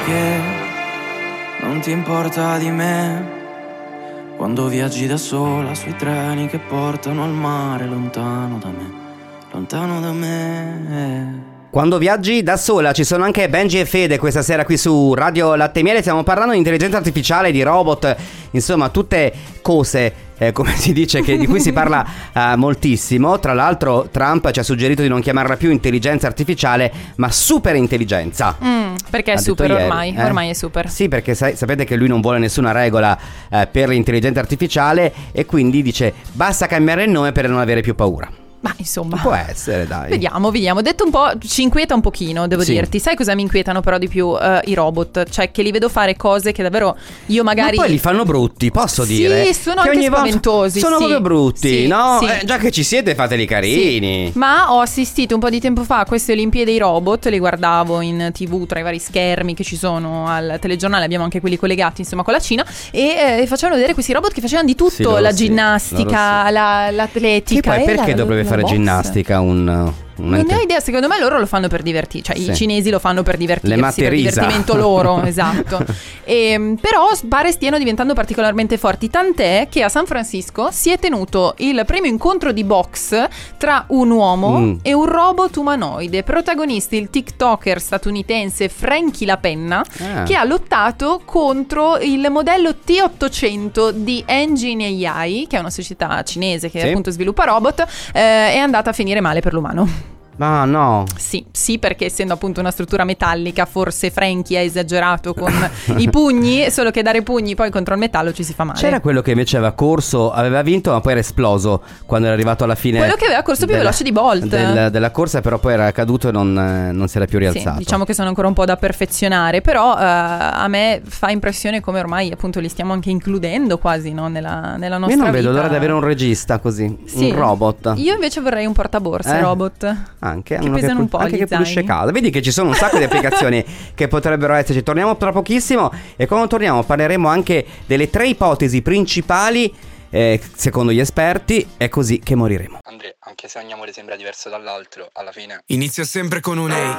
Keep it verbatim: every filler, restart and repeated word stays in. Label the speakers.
Speaker 1: Che non ti importa di me quando viaggi da sola sui treni che portano al mare, lontano da me, lontano da me.
Speaker 2: Quando viaggi da sola. Ci sono anche Benji e Fede questa sera qui su Radio Latte e Miele. Stiamo parlando di intelligenza artificiale, di robot, insomma tutte cose, eh, come si dice, che di cui si parla uh, moltissimo. Tra l'altro Trump ci ha suggerito di non chiamarla più intelligenza artificiale ma super intelligenza,
Speaker 3: mm, perché è super ormai, eh? ormai è super.
Speaker 2: Sì, perché sa- sapete che lui non vuole nessuna regola eh, per l'intelligenza artificiale, e quindi dice basta cambiare il nome per non avere più paura.
Speaker 3: Ma insomma,
Speaker 2: può essere, dai.
Speaker 3: Vediamo, vediamo. Detto un po', ci inquieta un pochino, devo sì. dirti. Sai cosa mi inquietano però di più? Uh, I robot. Cioè che li vedo fare cose che davvero io magari...
Speaker 2: Ma poi li fanno brutti, posso
Speaker 3: sì,
Speaker 2: dire?
Speaker 3: Sì, sono che anche spaventosi.
Speaker 2: Sono
Speaker 3: sì.
Speaker 2: proprio brutti,
Speaker 3: sì,
Speaker 2: no?
Speaker 3: Sì.
Speaker 2: Eh, già che ci siete, fateli carini.
Speaker 3: Sì. Ma ho assistito un po' di tempo fa a queste Olimpiadi dei robot. Le guardavo in tv tra i vari schermi che ci sono al telegiornale. Abbiamo anche quelli collegati, insomma, con la Cina. E eh, facevano vedere questi robot che facevano di tutto.
Speaker 2: Sì,
Speaker 3: la
Speaker 2: sì,
Speaker 3: ginnastica,
Speaker 2: sì.
Speaker 3: la, l'atletica.
Speaker 2: Che poi perché
Speaker 3: la,
Speaker 2: dovrebbe
Speaker 3: la
Speaker 2: fare
Speaker 3: box.
Speaker 2: ginnastica un...
Speaker 3: Non ne ho idea, secondo me loro lo fanno per divertirsi. Cioè sì. i cinesi lo fanno per divertirsi,
Speaker 2: le matte
Speaker 3: per
Speaker 2: risa.
Speaker 3: divertimento loro, esatto. E, però pare stiano diventando particolarmente forti, tant'è che a San Francisco si è tenuto il primo incontro di box tra un uomo mm. e un robot umanoide. Protagonisti il tiktoker statunitense Frankie LaPenna, ah. che ha lottato contro il modello T ottocento di Engine A I, che è una società cinese che sì. appunto sviluppa robot, eh, è andata a finire male per l'umano.
Speaker 2: Ma no.
Speaker 3: Sì, sì, perché essendo appunto una struttura metallica, forse Frankie ha esagerato con i pugni, solo che dare pugni poi contro il metallo ci si fa male.
Speaker 2: C'era quello che invece aveva corso, aveva vinto, ma poi era esploso quando era arrivato alla fine.
Speaker 3: Quello che aveva corso più
Speaker 2: della,
Speaker 3: veloce di Bolt
Speaker 2: del, della corsa, però poi era caduto e non, non si era più rialzato.
Speaker 3: Sì, diciamo che sono ancora un po' da perfezionare, però uh, a me fa impressione come ormai appunto li stiamo anche includendo quasi, no? nella, nella nostra
Speaker 2: vita. Io non
Speaker 3: vita.
Speaker 2: vedo l'ora di avere un regista così,
Speaker 3: sì.
Speaker 2: un robot.
Speaker 3: Io invece vorrei un portaborse eh? robot.
Speaker 2: Anche,
Speaker 3: che pesano
Speaker 2: che,
Speaker 3: un po'
Speaker 2: anche che
Speaker 3: zaini.
Speaker 2: pulisce casa. Vedi che ci sono un sacco di applicazioni che potrebbero esserci. Torniamo tra pochissimo e quando torniamo parleremo anche delle tre ipotesi principali eh, secondo gli esperti. È così che moriremo.
Speaker 4: Andrea, anche se ogni amore sembra diverso dall'altro, alla fine
Speaker 1: inizia sempre con un ehi.